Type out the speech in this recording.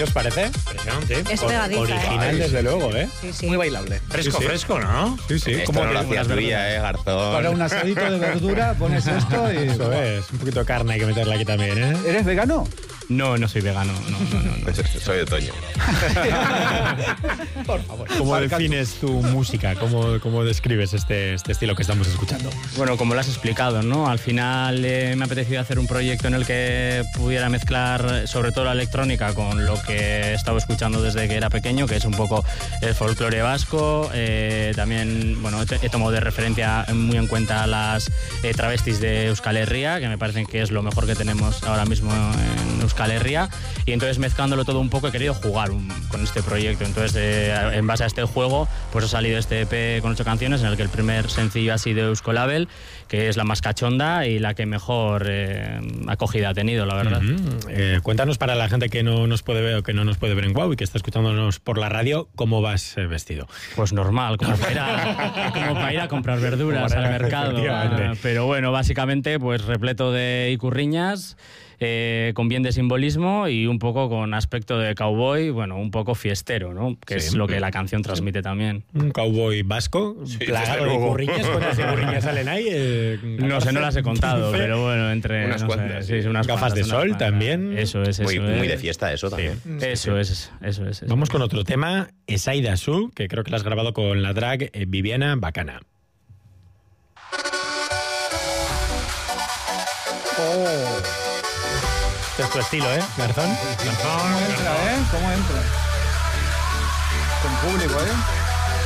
¿Qué os parece? Impresionante. Es pegadiza, Original, desde luego, ¿eh? Sí, sí. Muy bailable. Fresco, Sí, sí. fresco, ¿no? Sí, sí. Esto Como no lo que hacías unas tuya, Garzón. Para un asadito de verdura pones esto y... Eso es. Un poquito de carne hay que meterle aquí también, ¿eh? ¿Eres vegano? No, no soy vegano. No. Soy otoño. Por favor. ¿Cómo defines tu música? ¿Cómo describes este estilo que estamos escuchando? Bueno, como lo has explicado, ¿no? Al final me ha apetecido hacer un proyecto en el que pudiera mezclar sobre todo la electrónica con lo que he estado escuchando desde que era pequeño, que es un poco el folclore vasco. También, bueno, he tomado de referencia muy en cuenta las travestis de Euskal Herria, que me parecen que es lo mejor que tenemos ahora mismo en Euskal Herria. Y entonces, mezclándolo todo un poco, he querido jugar con este proyecto. Entonces, en base a este juego, pues ha salido este EP con 8 canciones, en el que el primer sencillo ha sido Euskolabel, que es la más cachonda y la que mejor acogida ha tenido, la verdad. Cuéntanos, para la gente que no nos puede ver o que no nos puede ver en WOW y que está escuchándonos por la radio, ¿cómo vas vestido? Pues normal, como para ir a comprar verduras al mercado. Pero bueno, básicamente pues repleto de icurriñas, con bien de simbolismo y un poco con aspecto de cowboy, bueno, un poco fiestero, ¿no? Que Sí. es lo que la canción transmite también. Un cowboy vasco, plagado de icurriñas. ¿Cuántas icurriñas salen ahí? No sé, no las he contado, 15. pero bueno, entre... Unas no cuantas. sé, sí, unas Gafas cuantas, de unas sol cuantas. también. Eso es. Muy de fiesta eso también. Eso es. Vamos con otro tema, Esaida Su, que creo que lo has grabado con la drag Viviana Bacana. Este es tu estilo, ¿eh, Garzón? ¿Cómo entra, eh? ¿Cómo entra? Con público, ¿eh?